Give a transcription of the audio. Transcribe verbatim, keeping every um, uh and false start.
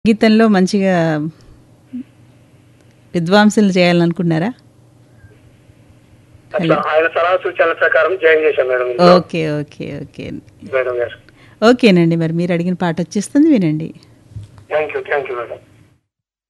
గీతంలో మంచిగా విద్వాంసులు చేయాలనుకున్నారా? అట్లా ఆయన సలహా సూచనల ప్రకారం జాయిన్ చేశాం madam. Okay okay okay madam గారు ఓకేనండి. మరి మీరు అడిగిన పాట వచ్చేస్తుంది, వినండి. Thank you thank you madam.